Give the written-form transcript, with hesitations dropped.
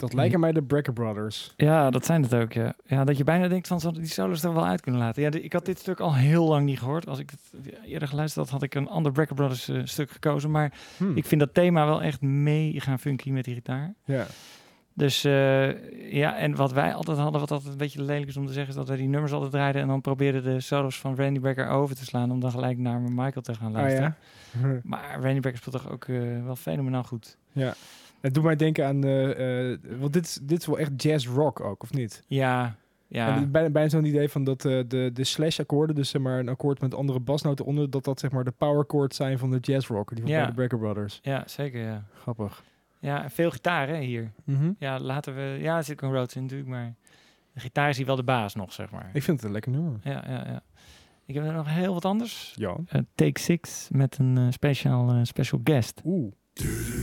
Dat lijken mij de Brecker Brothers. Ja, dat zijn het ook, ja. Ja, dat je bijna denkt van, die solos er wel uit kunnen laten. Ja, ik had dit stuk al heel lang niet gehoord. Als ik het eerder geluisterd had ik een ander Brecker Brothers stuk gekozen. Maar ik vind dat thema wel echt mega funky met die gitaar. Ja. Dus ja, en wat wij altijd hadden, wat altijd een beetje lelijk is om te zeggen, is dat wij die nummers altijd draaiden en dan probeerden de solos van Randy Brecker over te slaan om dan gelijk naar Michael te gaan luisteren. Ja. Maar Randy Brecker speelt toch ook wel fenomenaal goed. Ja. Het doet mij denken aan... want dit is wel echt jazz rock ook, of niet? Ja. En bijna zo'n idee van dat de slash akkoorden, dus zeg maar een akkoord met andere basnoten onder, dat zeg maar de power chords zijn van de jazz rock, die van de Brecker Brothers. Ja, zeker, ja. Grappig. Ja, veel gitaar hè, hier. Mm-hmm. Ja, laten we... Ja, er zit ook een Rhodes in natuurlijk, maar de gitaar is hier wel de baas nog, zeg maar. Ik vind het een lekker nummer. Ja. Ik heb er nog heel wat anders. Ja. Take 6 met een special guest. Oeh.